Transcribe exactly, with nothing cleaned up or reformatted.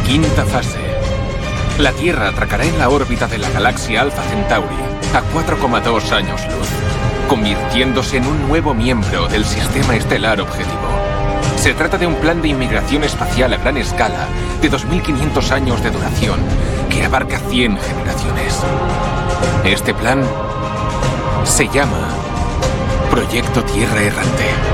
Quinta fase. La Tierra atracará en la órbita de la galaxia Alpha Centauri a cuatro coma dos años luz, convirtiéndose en un nuevo miembro del sistema estelar objetivo. Se trata de un plan de inmigración espacial a gran escala de dos mil quinientos años de duración que abarca cien generaciones. Este plan se llama Proyecto Tierra Errante.